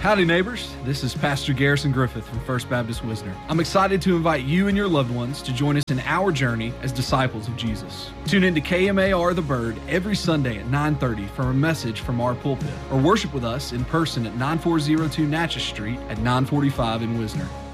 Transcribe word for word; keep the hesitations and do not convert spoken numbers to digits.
Howdy, neighbors. This is Pastor Garrison Griffith from First Baptist Wisner. I'm excited to invite you and your loved ones to join us in our journey as disciples of Jesus. Tune in to K M A R The Bird every Sunday at nine thirty for a message from our pulpit, or worship with us in person at nine four zero two Natchez Street at nine forty-five in Wisner.